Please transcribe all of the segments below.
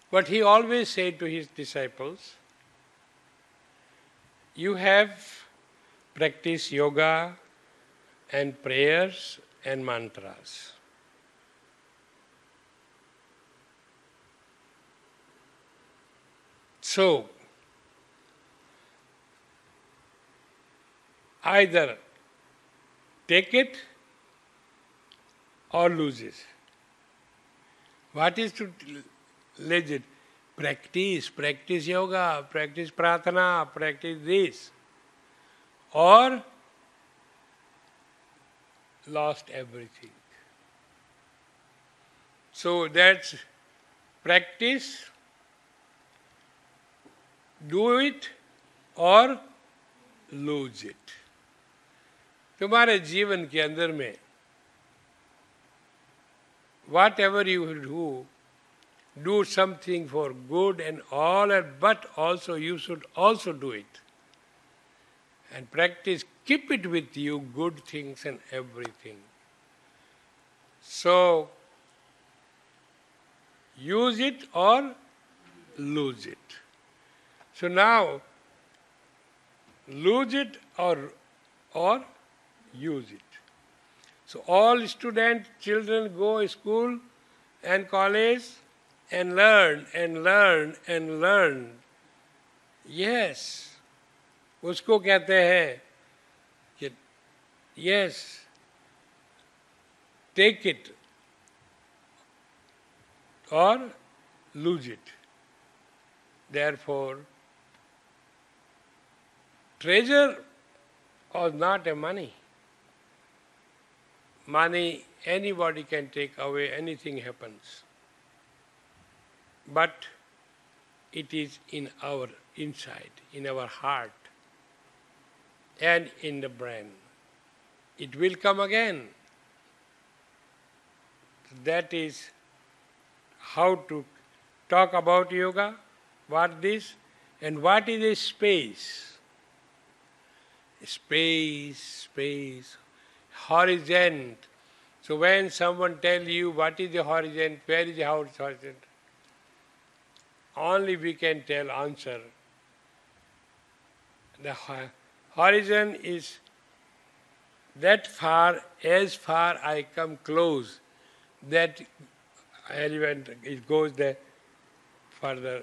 But he always said to his disciples, you have practiced yoga and prayers and mantras. So, either take it or lose it. What is to legit? Practice yoga, practice pratana, practice this. Or lost everything. So that's practice, do it or lose it. तुम्हारे जीवन के अंदर में whatever you do something for good and all, but also you should also do it. And practice, keep it with you, good things and everything. So, use it or lose it. So now, lose it or use it. So all students, children go to school and college and learn and learn and learn. Yes, उसको कहते हैं कि yes, take it or lose it. Therefore, treasure was not a money. Money, anybody can take away, anything happens. But it is in our inside, in our heart, and in the brain. It will come again. That is how to talk about yoga, what this, and what is a space. Space, horizon. So when someone tells you what is the horizon, where is the horizon, only we can tell answer. The horizon is that far, as far I come close, that element, it goes there further.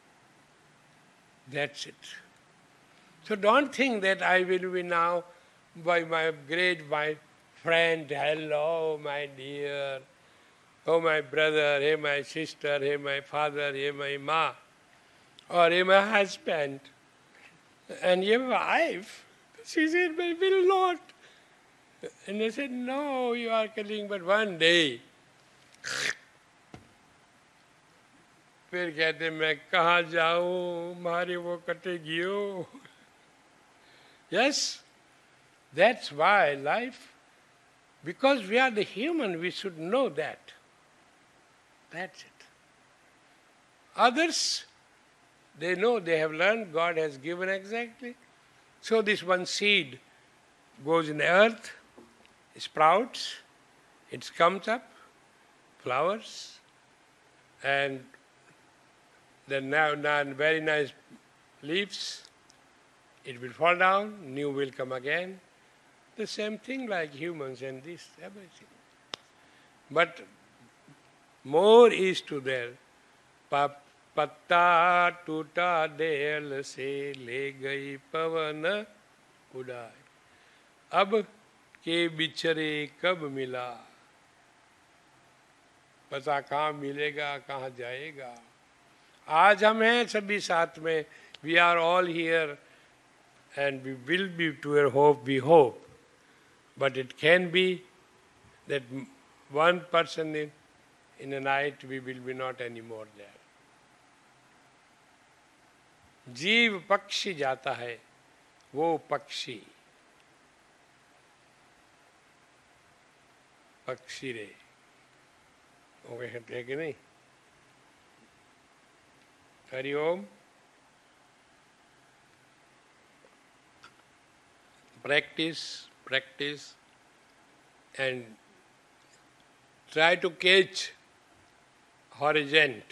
That's it. So don't think that I will be now by my friend, hello my dear, oh my brother, hey my sister, hey my father, hey my ma, or hey my husband, and your wife. She said, I will not. And I said, no, you are killing, but one day. फिर कहते मैं कहाँ जाऊँ, मारे वो कटेगी हो. Yes, that's why life, because we are the human, we should know that. That's it. Others, they know, they have learned, God has given exactly. So this one seed goes in the earth, sprouts, it comes up, flowers, and then now very nice leaves. It will fall down, new will come again. The same thing like humans and this, everything. But more is to there. पत्ता टूटा देल से ले गई पवन उड़ाए. अब के बिछड़े कब मिला. पता कहाँ मिलेगा, कहाँ जाएगा. आज हम हैं सभी साथ में. We are all here. And we will be to your hope, we hope. But it can be that one person in a night we will be not anymore there. जीव पक्षी जाता है, वो पक्षी पक्षी रे. वो कहते हैं कि नहीं. हरि ओम. Practice and try to catch horizon.